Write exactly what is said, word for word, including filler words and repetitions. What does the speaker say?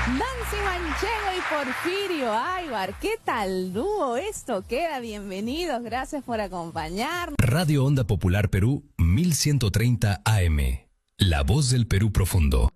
Nancy Manchego y Porfirio Aybar, ¿qué tal dúo esto queda? Bienvenidos, gracias por acompañarnos. Radio Onda Popular Perú, mil ciento treinta A M, la voz del Perú profundo.